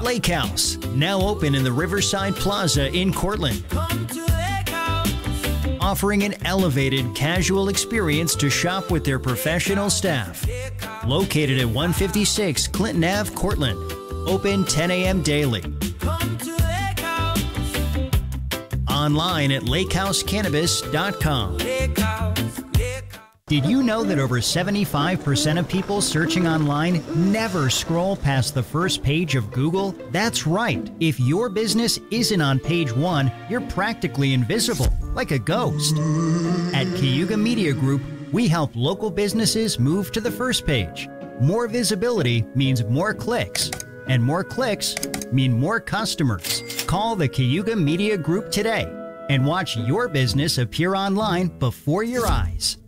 Lake House, now open in the Riverside Plaza in Cortland. Offering an elevated, casual experience to shop with their professional staff. Located at 156 Clinton Ave, Cortland. Open 10 a.m. daily. Online at lakehousecannabis.com. Did you know that over 75% of people searching online never scroll past the first page of Google? That's right. If your business isn't on page 1, you're practically invisible, like a ghost. At Cayuga Media Group, we help local businesses move to the first page. More visibility means more clicks, and more clicks mean more customers. Call the Cayuga Media Group today and watch your business appear online before your eyes.